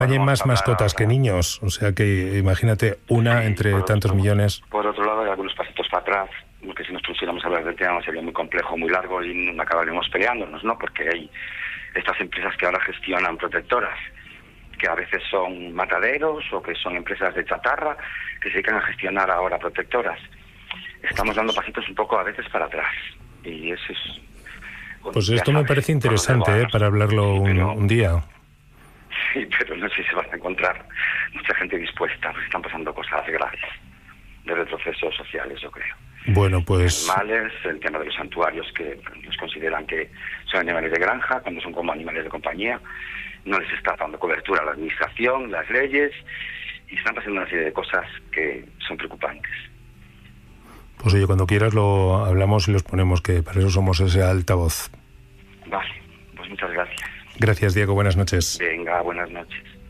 Hay más mascotas que niños, o sea que imagínate una entre tantos millones. Por otro lado, hay algunos pasitos para atrás, porque si nos pusiéramos a hablar del tema sería muy complejo, muy largo y acabaríamos peleándonos, ¿no? Porque hay estas empresas que ahora gestionan protectoras, que a veces son mataderos o que son empresas de chatarra, que se dedican a gestionar ahora protectoras. Estamos dando pasitos un poco a veces para atrás. Y eso es... Pues esto me parece interesante, para hablarlo un día. Sí, pero no sé si se va a encontrar mucha gente dispuesta, porque están pasando cosas graves, de retrocesos sociales, yo creo. Bueno, pues... Animales, el tema de los santuarios, que los consideran que son animales de granja, cuando son como animales de compañía, no les está dando cobertura a la administración, las leyes, y están pasando una serie de cosas que son preocupantes. Pues oye, cuando quieras lo hablamos y los ponemos, que para eso somos ese altavoz. Vale, pues muchas gracias. Gracias, Diego, buenas noches. Venga, buenas noches.